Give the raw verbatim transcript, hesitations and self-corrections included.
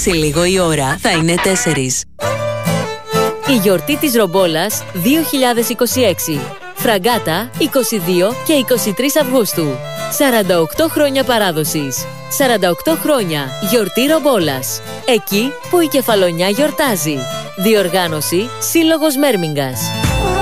Σε λίγο η ώρα θα είναι τέσσερις. Η γιορτή της Ρομπόλας δύο χιλιάδες είκοσι έξι. Φραγκάτα είκοσι δύο και είκοσι τρεις Αυγούστου. σαράντα οκτώ χρόνια παράδοσης. σαράντα οκτώ χρόνια γιορτή Ρομπόλας. Εκεί που η Κεφαλονιά γιορτάζει. Διοργάνωση Σύλλογος Μέρμιγγας.